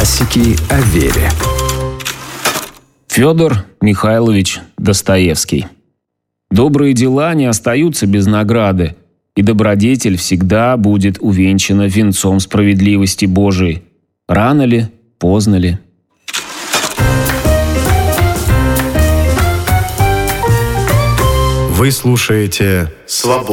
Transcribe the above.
Классики о вере. Федор Михайлович Достоевский. Добрые дела не остаются без награды, и добродетель всегда будет увенчана венцом справедливости Божией. Рано ли, поздно ли. Вы слушаете «Свободу».